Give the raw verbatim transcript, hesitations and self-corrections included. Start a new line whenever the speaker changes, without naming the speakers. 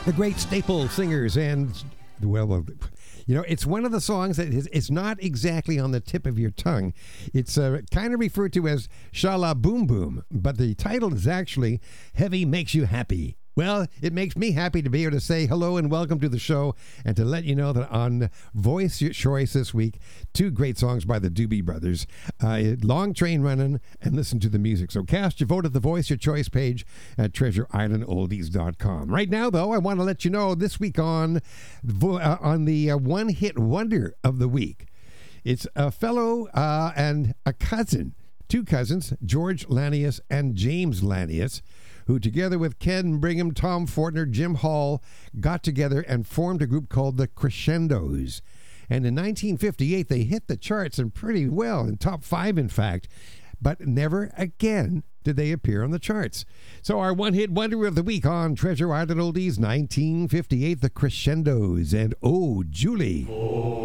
the great staple singers, and well, well, you know, it's one of the songs that is, it's not exactly on the tip of your tongue. It's uh, kind of referred to as Shala Boom Boom, but the title is actually Heavy Makes You Happy. Well, it makes me happy to be able to say hello and welcome to the show, and to let you know that on Voice Choice this week, two great songs by the Doobie Brothers, uh, Long Train Running and Listen to the Music. So cast your vote at the Voice Your Choice page at treasure island oldies dot com. Right now, though, I want to let you know this week on, uh, on the uh, One Hit Wonder of the Week, it's a fellow uh, and a cousin, two cousins, George Lanius and James Lanius, who together with Ken Brigham, Tom Fortner, Jim Hall, got together and formed a group called the Crescendos. And in nineteen fifty-eight, they hit the charts and pretty well, in top five, in fact. But never again did they appear on the charts. So our one-hit wonder of the week on Treasure Island Oldies, nineteen fifty-eight, the Crescendos, and Oh, Julie. Oh.